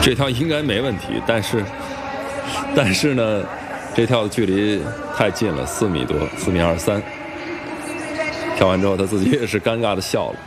这跳应该没问题，但是呢，这跳的距离太近了，4米多，4米23。跳完之后，他自己也是尴尬的笑了。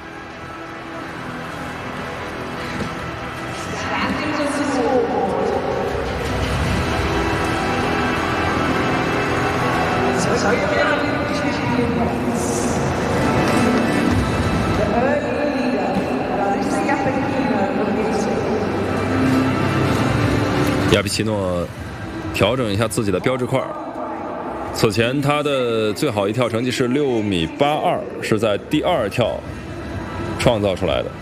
亚皮奇诺调整一下自己的标志块。此前他的最好一跳成绩是6米82，是在第2跳创造出来的。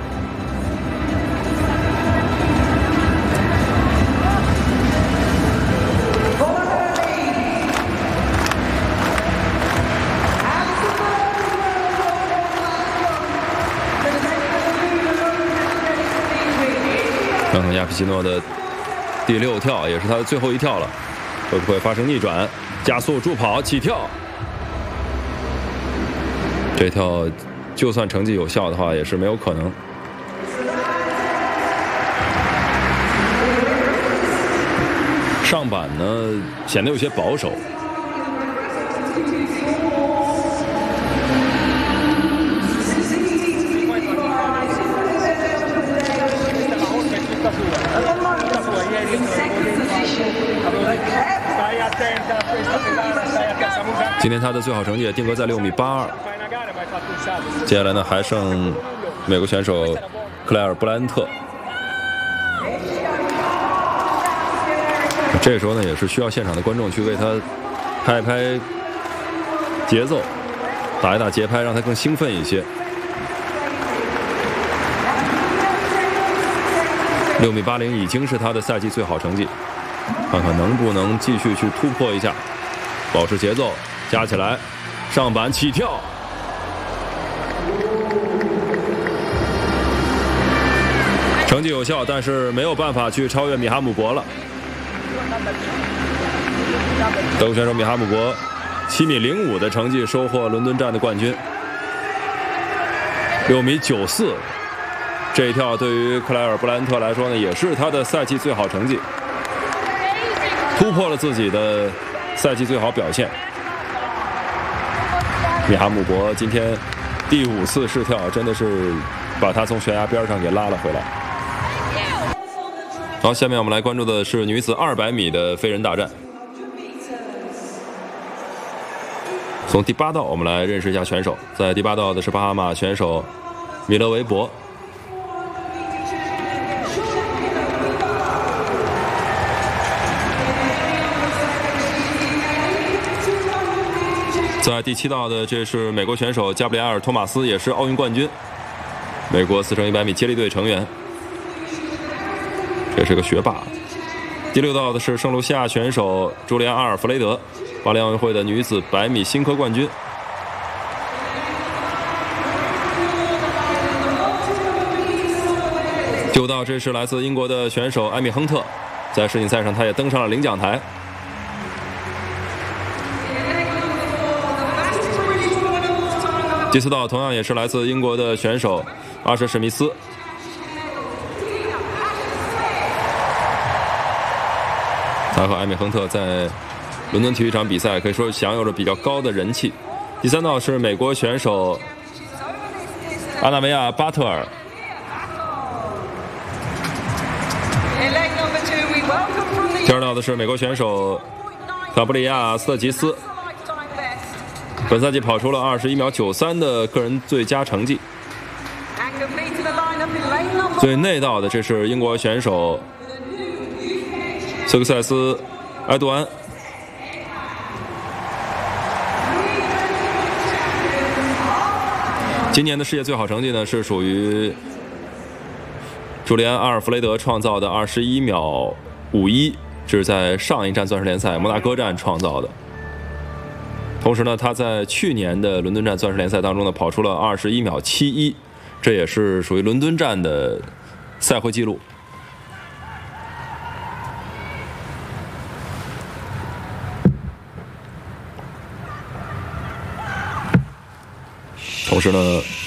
看看亚皮奇诺的第6跳，也是他的最后一跳了，会不会发生逆转？加速助跑起跳，这跳就算成绩有效的话，也是没有可能。上板呢显得有些保守。今天他的最好成绩也定格在6米82。接下来呢，还剩美国选手克莱尔·布莱恩特。这个时候呢，也是需要现场的观众去为他拍一拍节奏，打一打节拍，让他更兴奋一些。6米80已经是他的赛季最好成绩，看看能不能继续去突破一下，保持节奏，加起来，上板起跳。成绩有效，但是没有办法去超越米哈姆博了。德国选手米哈姆博7米05的成绩收获伦敦站的冠军。6米94，这一跳对于克莱尔·布莱恩特来说呢，也是他的赛季最好成绩，突破了自己的赛季最好表现。米哈姆博今天第5次试跳，真的是把他从悬崖边上给拉了回来。好，下面我们来关注的是女子200米的飞人大战。从第8道我们来认识一下选手，在第8道的是巴哈马选手米勒维博。在第7道的这是美国选手加布里埃尔·托马斯，也是奥运冠军，美国4乘100米接力队成员，这是个学霸。第6道的是圣卢西亚选手朱利安·阿尔弗雷德，巴黎奥运会的女子100米新科冠军。9道这是来自英国的选手艾米·亨特，在世锦赛上他也登上了领奖台。第4道同样也是来自英国的选手阿什·史密斯。他和艾米·亨特在伦敦体育场比赛可以说享有着比较高的人气。第3道是美国选手阿纳维亚·巴特尔。第2道的是美国选手卡布里亚·斯特吉斯，本赛季跑出了21秒93的个人最佳成绩。最内道的这是英国选手斯克塞斯·埃杜安。今年的世界最好成绩呢，是属于朱利安·阿尔弗雷德创造的21秒51，这是在上一站钻石联赛摩纳哥站创造的。同时呢，他在去年的伦敦站钻石联赛当中呢，跑出了21秒71，这也是属于伦敦站的赛会纪录。同时呢，